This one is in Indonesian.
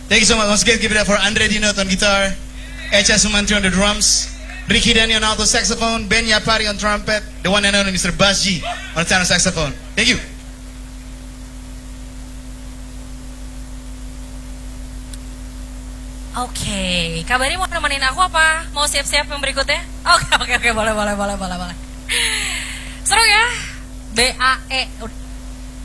Thank you so much. Once again, give it up for Andre Dinot on guitar, Echa Sumantri on the drums, Ricky Danny on alto saxophone, Ben Yapari on trumpet, the one and only Mr. Basji on the tenor saxophone. Thank you. Oke, kabarnya mau nemenin aku apa? Mau siap-siap yang berikutnya? Oke, boleh. Seru ya? BAE